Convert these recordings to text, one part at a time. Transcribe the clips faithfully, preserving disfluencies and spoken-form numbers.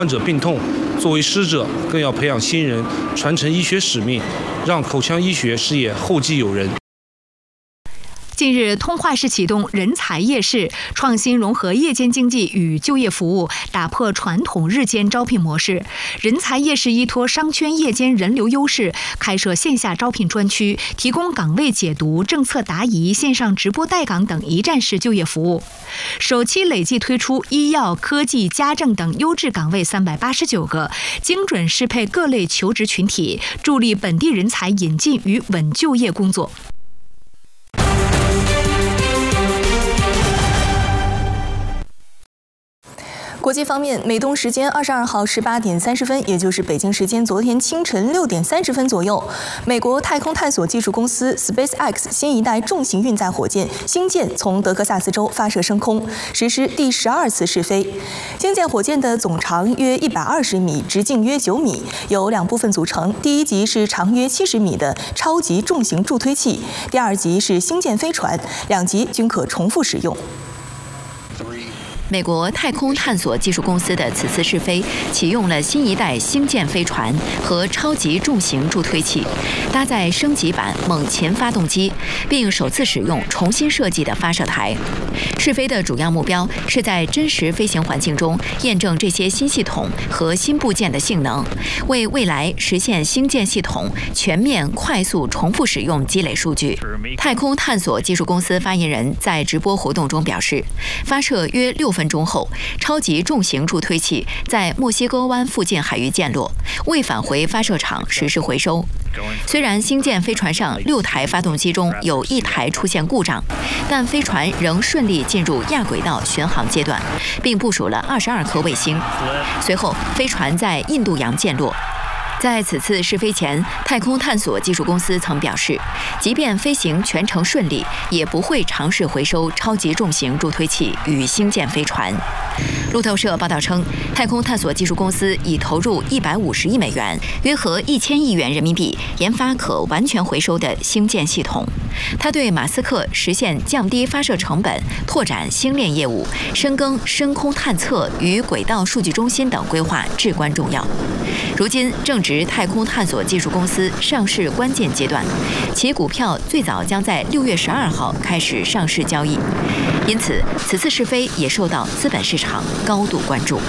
患者病痛，作为师者，更要培养新人，传承医学使命，让口腔医学事业后继有人。 近日，通化市启动人才夜市，创新融合夜间经济与就业服务，打破传统日间招聘模式。人才夜市依托商圈夜间人流优势，开设线下招聘专区，提供岗位解读、政策答疑、线上直播带岗等一站式就业服务。首期累计推出医药、科技、家政等优质岗位三百八十九个，精准适配各类求职群体，助力本地人才引进与稳就业工作。 国际方面，美东时间二十二号十八点三十分，也就是北京时间昨天清晨六点三十分左右，美国太空探索技术公司 SpaceX 新一代重型运载火箭星舰从德克萨斯州发射升空，实施第十二次试飞。星舰火箭的总长约一百二十米，直径约九米，由两部分组成。第一级是长约七十米的超级重型助推器，第二级是星舰飞船，两级均可重复使用。 美国太空探索技术公司的此次试飞启用了新一代星舰飞船和超级重型助推器，搭载升级版猛禽发动机，并首次使用重新设计的发射台。试飞的主要目标是在真实飞行环境中验证这些新系统和新部件的性能，为未来实现星舰系统全面、快速、重复使用积累数据。太空探索技术公司发言人在直播活动中表示，发射约六分钟后，超级重型助推器在墨西哥湾附近海域降落，未返回发射场实施回收。虽然星舰飞船上六台发动机中有一台出现故障，但飞船仍顺利进入亚轨道巡航阶段，并部署了二十二颗卫星。随后，飞船在印度洋降落。在此次试飞前，太空探索技术公司曾表示，即便飞行全程顺利，也不会尝试回收超级重型助推器与星舰飞船。路透社报道称，太空探索技术公司已投入一百五十亿美元，约合一千亿元人民币，研发可完全回收的星舰系统。它对马斯克实现降低发射成本、拓展星链业务、深耕深空探测与轨道数据中心等规划至关重要。如今正值太空探索技术公司上市关键阶段，其股票最早将在六月十二号开始上市交易，因此此次试飞也受到资本市场高度关注。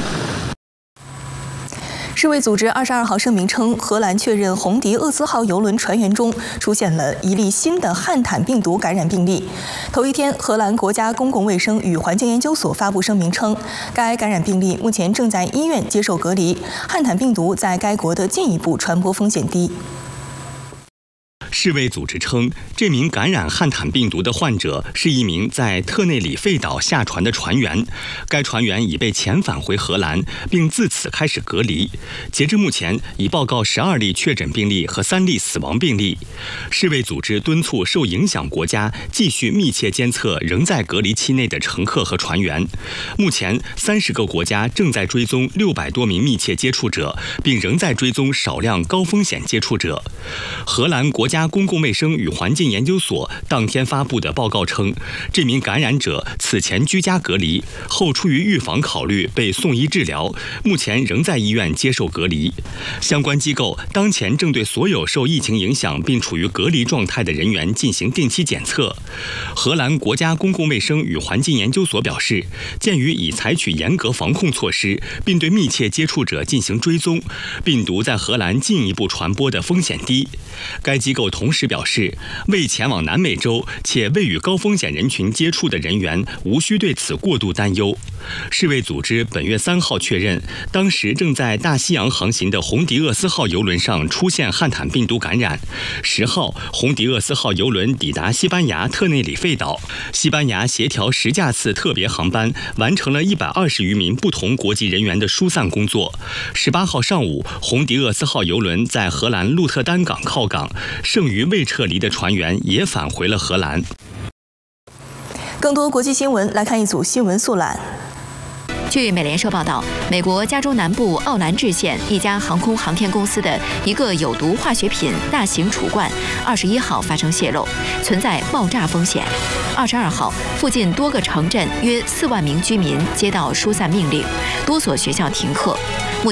世卫组织二十二号声明称，荷兰确认红迪厄斯号邮轮船员中出现了一例新的汉坦病毒感染病例。头一天，荷兰国家公共卫生与环境研究所发布声明称，该感染病例目前正在医院接受隔离，汉坦病毒在该国的进一步传播风险低。 世卫组织称，这名感染汉坦病毒的患者是一名在特内里费岛下船的船员，该船员已被遣返回荷兰，并自此开始隔离。截至目前，已报告十二例确诊病例和三例死亡病例。世卫组织敦促受影响国家继续密切监测仍在隔离期内的乘客和船员。目前，三十个国家正在追踪六百多名密切接触者，并仍在追踪少量高风险接触者。荷兰国家公共卫生与环境研究所当天发布的报告称，这名感染者此前居家隔离后，出于预防考虑被送医治疗，目前仍在医院接受隔离。相关机构当前正对所有受疫情影响并处于隔离状态的人员进行定期检测。荷兰国家公共卫生与环境研究所表示，鉴于已采取严格防控措施，并对密切接触者进行追踪，病毒在荷兰进一步传播的风险低。该机构同时表示，未前往南美洲且未与高风险人群接触的人员无需对此过度担忧。世卫组织本月三号确认，当时正在大西洋航行的红迪厄斯号邮轮上出现汉坦病毒感染。十号，红迪厄斯号邮轮抵达西班牙特内里费岛，西班牙协调十架次特别航班，完成了一百二十余名不同国籍人员的疏散工作。十八号上午，红迪厄斯号邮轮在荷兰鹿特丹港靠港，剩余未撤离的船员也返回了荷兰。 更多国际新闻，来看一组新闻速览。 据美联社报道，美国加州南部奥兰治县一家航空航天公司的一个有毒化学品大型储罐，二十一号发生泄漏，存在爆炸风险。二十二号，附近多个城镇约四万名居民接到疏散命令，多所学校停课。